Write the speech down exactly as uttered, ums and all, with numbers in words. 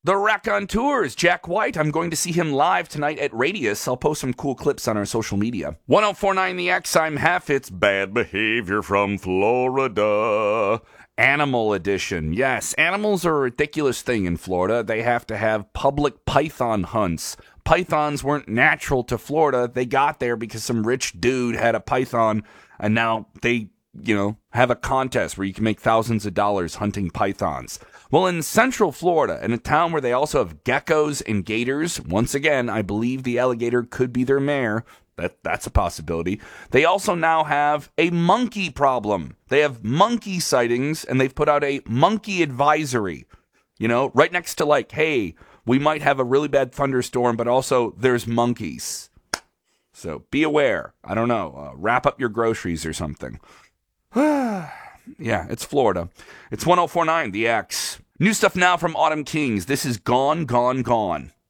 The Raconteurs, Jack White. I'm going to see him live tonight at Radius. I'll post some cool clips on our social media. ten forty-nine The X, I'm half. It's Bad Behavior from Florida. Animal edition. Yes, animals are a ridiculous thing in Florida. They have to have public python hunts. Pythons weren't natural to Florida. They got there because some rich dude had a python, and now they, you know, have a contest where you can make thousands of dollars hunting pythons. Well, in Central Florida, in a town where they also have geckos and gators, once again, I believe the alligator could be their mayor. That That's a possibility. They also now have a monkey problem. They have monkey sightings, and they've put out a monkey advisory. You know, right next to like, hey, we might have a really bad thunderstorm, but also there's monkeys. So be aware. I don't know. Uh, wrap up your groceries or something. Yeah, it's Florida. It's ten forty-nine The X. New stuff now from Autumn Kings. This is Gone, Gone, Gone.